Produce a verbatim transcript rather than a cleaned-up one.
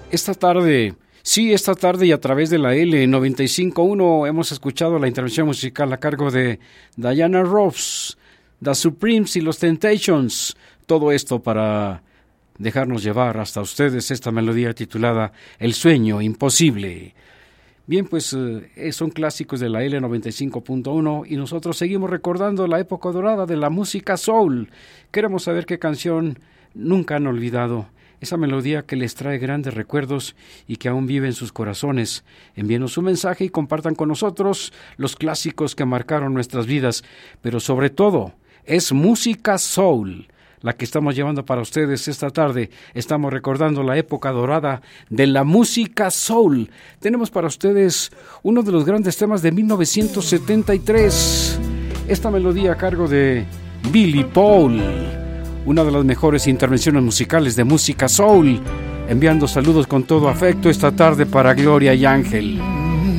Esta tarde, sí, esta tarde y a través de la L noventa y cinco punto uno hemos escuchado la intervención musical a cargo de Diana Ross, The Supremes y los Temptations. Todo esto para dejarnos llevar hasta ustedes esta melodía titulada El sueño imposible. Bien, pues eh, son clásicos de la L noventa y cinco punto uno y nosotros seguimos recordando la época dorada de la música soul. Queremos saber qué canción nunca han olvidado, esa melodía que les trae grandes recuerdos y que aún vive en sus corazones. Envíenos un mensaje y compartan con nosotros los clásicos que marcaron nuestras vidas, pero sobre todo es música soul la que estamos llevando para ustedes esta tarde. Estamos recordando la época dorada de la música soul. Tenemos para ustedes uno de los grandes temas de mil novecientos setenta y tres, esta melodía a cargo de Billy Paul, una de las mejores intervenciones musicales de música soul, enviando saludos con todo afecto esta tarde para Gloria y Ángel.